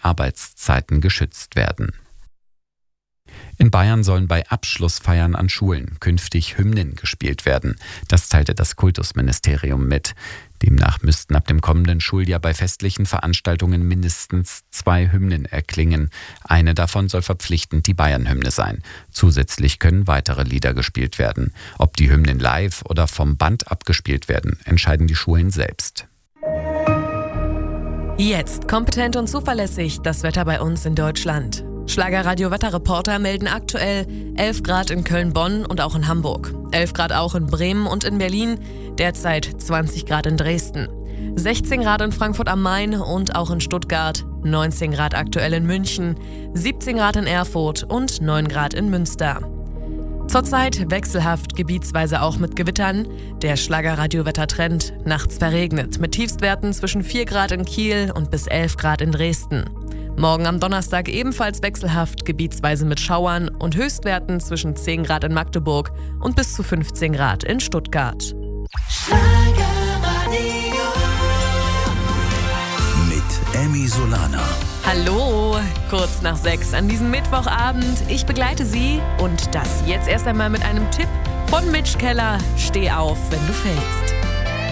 Arbeitszeiten geschützt werden. In Bayern sollen bei Abschlussfeiern an Schulen künftig Hymnen gespielt werden. Das teilte das Kultusministerium mit. Demnach müssten ab dem kommenden Schuljahr bei festlichen Veranstaltungen mindestens 2 Hymnen erklingen. Eine davon soll verpflichtend die Bayern-Hymne sein. Zusätzlich können weitere Lieder gespielt werden. Ob die Hymnen live oder vom Band abgespielt werden, entscheiden die Schulen selbst. Jetzt kompetent und zuverlässig das Wetter bei uns in Deutschland. Schlagerradio-Wetterreporter melden aktuell 11 Grad in Köln-Bonn und auch in Hamburg, 11 Grad auch in Bremen und in Berlin, derzeit 20 Grad in Dresden, 16 Grad in Frankfurt am Main und auch in Stuttgart, 19 Grad aktuell in München, 17 Grad in Erfurt und 9 Grad in Münster. Zurzeit wechselhaft, gebietsweise auch mit Gewittern. Der Schlagerradio-Wettertrend: nachts verregnet, mit Tiefstwerten zwischen 4 Grad in Kiel und bis 11 Grad in Dresden. Morgen am Donnerstag ebenfalls wechselhaft, gebietsweise mit Schauern und Höchstwerten zwischen 10 Grad in Magdeburg und bis zu 15 Grad in Stuttgart. Mit Emmy Solana. Hallo, kurz nach 6 an diesem Mittwochabend. Ich begleite Sie und das jetzt erst einmal mit einem Tipp von Mitch Keller. Steh auf, wenn du fällst.